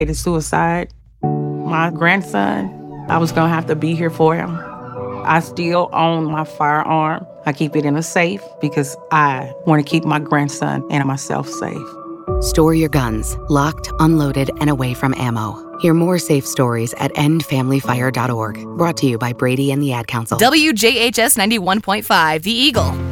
The suicide, my grandson, I was going to have to be here for him. I still own my firearm. I keep it in a safe because I want to keep my grandson and myself safe. Store your guns, locked, unloaded, and away from ammo. Hear more safe stories at endfamilyfire.org. Brought to you by Brady and the Ad Council. WJHS 91.5, The Eagle.